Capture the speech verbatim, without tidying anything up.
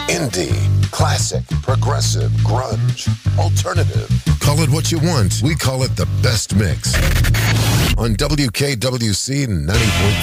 Indie, classic, progressive, grunge, alternative. Call it what you want. We call it the best mix. On W K W C ninety point three.